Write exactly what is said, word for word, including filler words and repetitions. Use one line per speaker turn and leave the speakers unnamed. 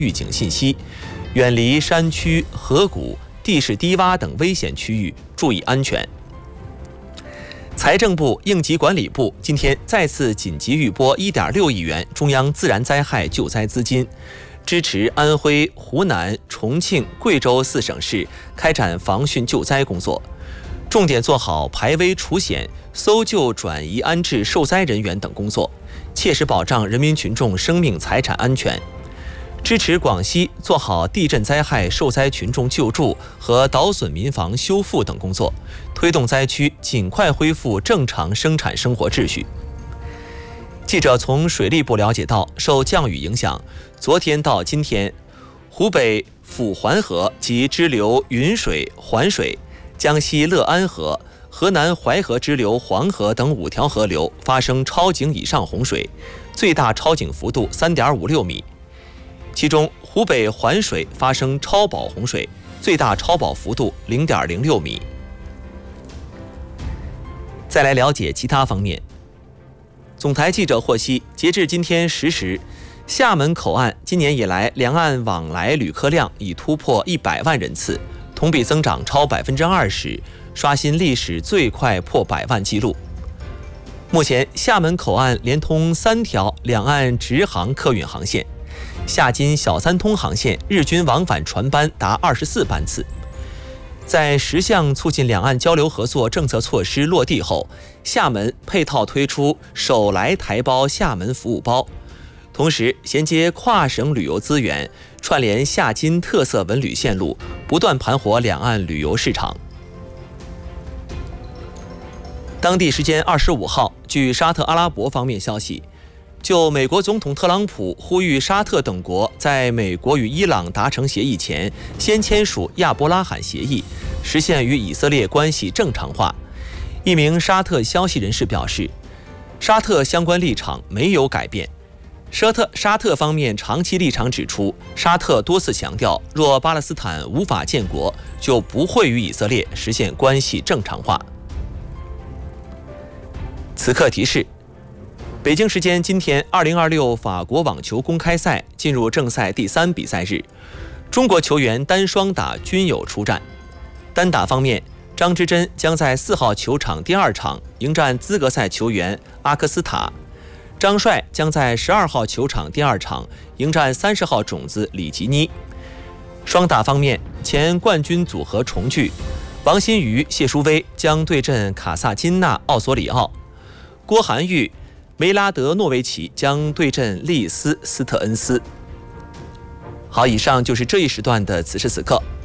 预警信息，远离山区、河谷、地势低洼等危险区域，注意安全。财政部、应急管理部今天再次紧急预拨 一点六亿元中央自然灾害救灾资金，支持安徽、湖南、重庆、贵州四省市开展防汛救灾工作，重点做好排危除险、搜救转移安置受灾人员等工作，切实保障人民群众生命财产安全。支持广西做好地震灾害受灾群众救助和倒损民房修复等工作，推动灾区尽快恢复正常生产生活秩序。记者从水利部了解到，受降雨影响，昨天到今天，湖北抚环河及支流云水、环水、江西乐安河、河南淮河支流黄河等五条河流发生超警以上洪水，最大超警幅度 三点五六米。其中，湖北环水发生超保洪水，最大超保幅度 零点零六米。再来了解其他方面。总台记者获悉，截至今天十时，厦门口岸今年以来两岸往来旅客量已突破一百万人次，同比增长超百分之二十，刷新历史最快破百万纪录。目前，厦门口岸连通三条两岸直航客运航线。厦金小三通航线日均往返船班达二十四班次。在十项促进两岸交流合作政策措施落地后，厦门配套推出手来台胞厦门服务包，同时衔接跨省旅游资源，串联厦金特色文旅线路，不断盘活两岸旅游市场。当地时间二十五号，据沙特阿拉伯方面消息，就美国总统特朗普呼吁沙特等国在美国与伊朗达成协议前，先签署亚伯拉罕协议，实现与以色列关系正常化。一名沙特消息人士表示，沙特相关立场没有改变。沙特沙特方面长期立场指出，沙特多次强调，若巴勒斯坦无法建国，就不会与以色列实现关系正常化。此刻提示，北京时间今天，二零二六法国网球公开赛进入正赛第三比赛日，中国球员单双打均有出战。单打方面，张之臻将在四号球场第二场迎战资格赛球员阿克斯塔，张帅将在十二号球场第二场迎战三十号种子里吉尼。双打方面，前冠军组合重聚，王欣瑜、谢淑薇将对阵卡萨金纳奥索里奥，郭涵玉、梅拉德诺维奇将对阵利斯斯特恩斯。好，以上就是这一时段的此时此刻。